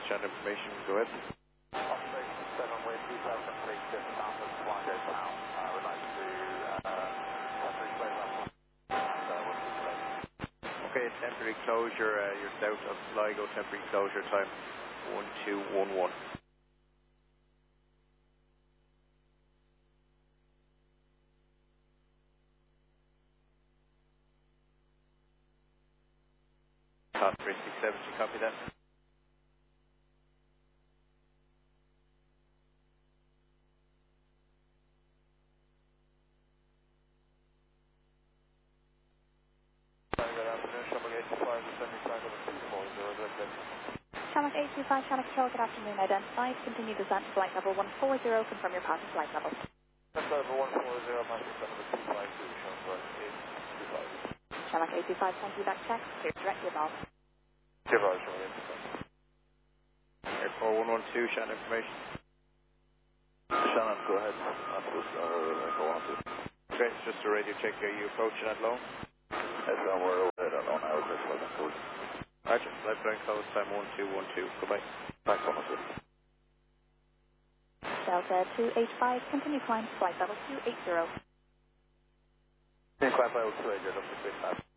channel information, go ahead. Observation 7 with 2003, just south of Sligo Town. I would like to temporary close up. Okay, temporary closure, you're south of Sligo, temporary closure time 1211. Top 367, copy that? Good afternoon, Shamrock 85, descending side of the 240, Shamrock 825, Channel Control, good afternoon, identified. Continue descent to flight level 140, confirm your passing flight level. Descent level 140, passing flight level 252, Shamrock 825. Shamrock 825, thank you, back check, clear direct above. Give out, Shamrock 825. Air 4112, channel information. Shannon, go ahead. Go on to. Okay, it's just a radio check, are you approaching at low? Yes, we're over there on our this wasn't good. Roger, left line close time 1212, goodbye. Thanks so much. Delta 285, continue climb to flight level 280. Climb level 280, up to 3